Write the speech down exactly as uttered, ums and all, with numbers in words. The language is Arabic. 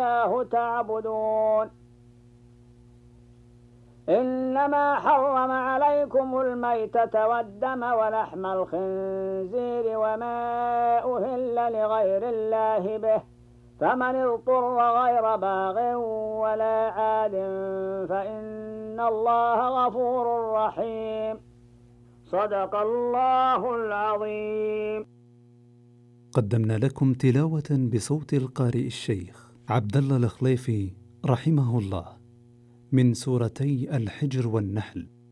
إياه تعبدون. إنما حرم عليكم الميتة والدم ولحم الخنزير وما أهل لغير الله به، فمن اضطر غير باغ ولا عاد فإن الله غفور رحيم. صدق الله العظيم. قدمنا لكم تلاوة بصوت القارئ الشيخ عبد الله الخليفي رحمه الله من سورتي الحجر والنحل.